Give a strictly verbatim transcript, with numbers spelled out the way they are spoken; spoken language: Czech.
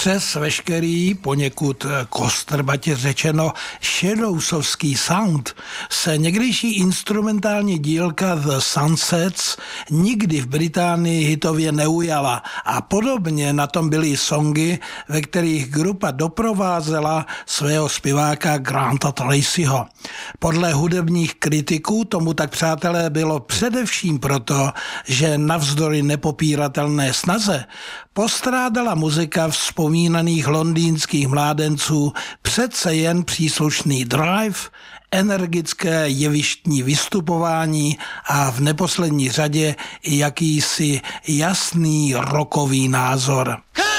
přes veškerý, poněkud kostrbatě řečeno, shadowsovský sound se někdejší instrumentální dílka The Sunsets nikdy v Británii hitově neujala a podobně na tom byly songy, ve kterých grupa doprovázela svého zpěváka Granta Tracyho. Podle hudebních kritiků tomu tak, přátelé, bylo především proto, že navzdory nepopíratelné snaze postrádala muzika vzpomínaných londýnských mládenců přece jen příslušný drive, energické jevištní vystupování a v neposlední řadě i jakýsi jasný rockový názor.